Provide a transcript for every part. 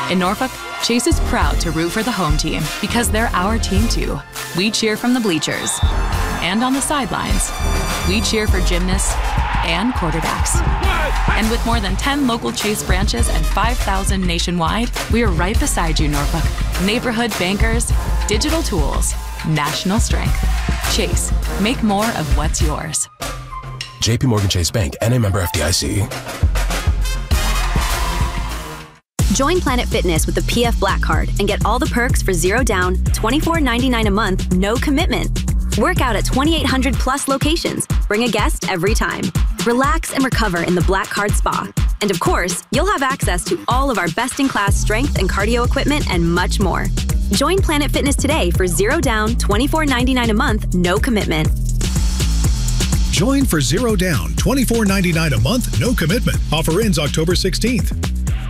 In Norfolk, Chase is proud to root for the home team because they're our team too. We cheer from the bleachers and on the sidelines. We cheer for gymnasts and quarterbacks. And with more than 10 local Chase branches and 5,000 nationwide, we are right beside you, Norfolk. Neighborhood bankers, digital tools, national strength. Chase, make more of what's yours. JP Morgan Chase Bank, N.A. member FDIC. Join Planet Fitness with the PF Black Card and get all the perks for $0 down, $24.99 a month, no commitment. Work out at 2,800 plus locations. Bring a guest every time. Relax and recover in the Black Card Spa. And of course, you'll have access to all of our best-in-class strength and cardio equipment and much more. Join Planet Fitness today for $0 down, $24.99 a month, no commitment. Join for $0 down, $24.99 a month, no commitment. Offer ends October 16th.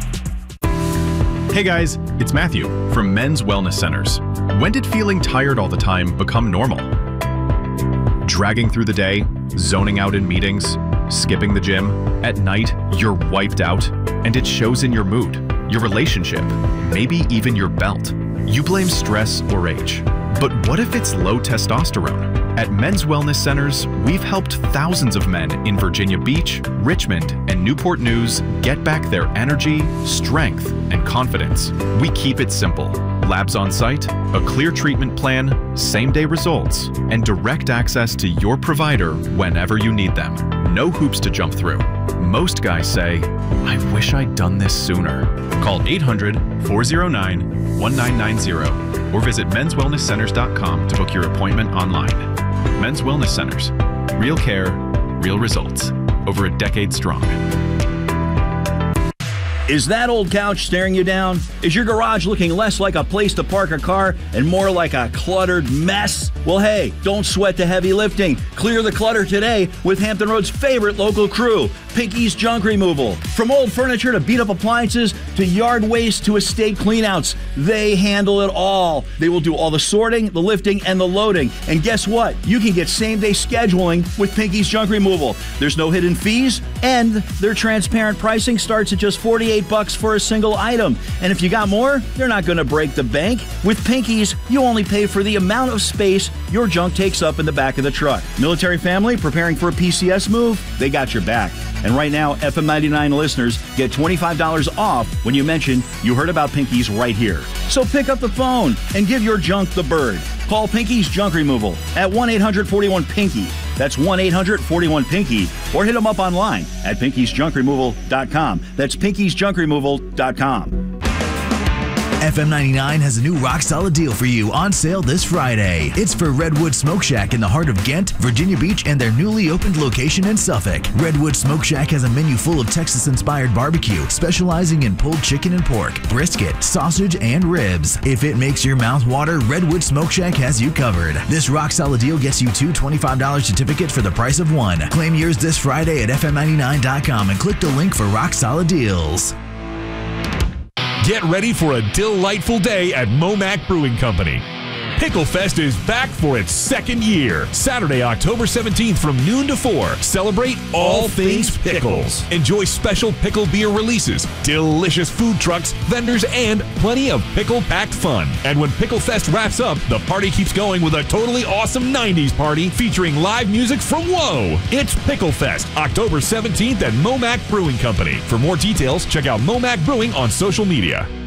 Hey guys, it's Matthew from Men's Wellness Centers. When did feeling tired all the time become normal? Dragging through the day, zoning out in meetings, skipping the gym. At night, you're wiped out, and it shows in your mood, your relationship, maybe even your belt. You blame stress or age. But what if it's low testosterone? At Men's Wellness Centers, we've helped thousands of men in Virginia Beach, Richmond, and Newport News get back their energy, strength, and confidence. We keep it simple. Labs on site, a clear treatment plan, same-day results, and direct access to your provider whenever you need them. No hoops to jump through. Most guys say, I wish I'd done this sooner. Call 800-409-1990 or visit menswellnesscenters.com to book your appointment online. Men's Wellness Centers. Real care, real results. Over a decade strong. Is that old couch staring you down? Is your garage looking less like a place to park a car and more like a cluttered mess? Well, hey, don't sweat the heavy lifting. Clear the clutter today with Hampton Roads' favorite local crew, Pinky's Junk Removal. From old furniture to beat-up appliances to yard waste to estate cleanouts, they handle it all. They will do all the sorting, the lifting, and the loading. And guess what? You can get same-day scheduling with Pinky's Junk Removal. There's no hidden fees, and their transparent pricing starts at just $48 for a single item. And if you got more, they're not going to break the bank. With Pinky's, you only pay for the amount of space your junk takes up in the back of the truck. Military family preparing for a PCS move? They got your back. And right now, FM 99 listeners get $25 off when you mention you heard about Pinky's right here. So pick up the phone and give your junk the bird. Call Pinky's Junk Removal at 1-800-41-PINKY. That's 1-800-41-PINKY. Or hit them up online at pinkysjunkremoval.com. That's pinkysjunkremoval.com. FM 99 has a new rock-solid deal for you on sale this Friday. It's for Redwood Smoke Shack in the heart of Ghent, Virginia Beach, and their newly opened location in Suffolk. Redwood Smoke Shack has a menu full of Texas-inspired barbecue, specializing in pulled chicken and pork, brisket, sausage, and ribs. If it makes your mouth water, Redwood Smoke Shack has you covered. This rock-solid deal gets you two $25 certificates for the price of one. Claim yours this Friday at FM99.com and click the link for rock-solid deals. Get ready for a delightful day at Momac Brewing Company. Pickle Fest is back for its second year. Saturday, October 17th from noon to 4. Celebrate all things pickles. Enjoy special pickle beer releases, delicious food trucks, vendors, and plenty of pickle-packed fun. And when Pickle Fest wraps up, the party keeps going with a totally awesome 90s party featuring live music from Whoa! It's Pickle Fest, October 17th at Momac Brewing Company. For more details, check out Momac Brewing on social media.